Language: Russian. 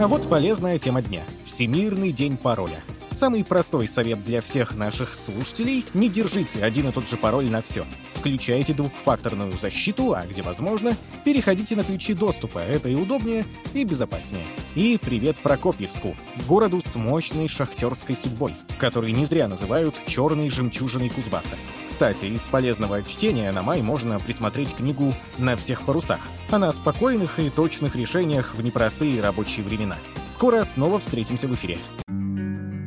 А вот полезная тема дня — Всемирный день пароля. Самый простой совет для всех наших слушателей — не держите один и тот же пароль на все. Включайте двухфакторную защиту, а где возможно, переходите на ключи доступа, это и удобнее, и безопаснее. И привет Прокопьевску, городу с мощной шахтерской судьбой, который не зря называют «черной жемчужиной Кузбасса». Кстати, из полезного чтения на май можно присмотреть книгу «На всех парусах». Она о спокойных и точных решениях в непростые рабочие времена. Скоро снова встретимся в эфире.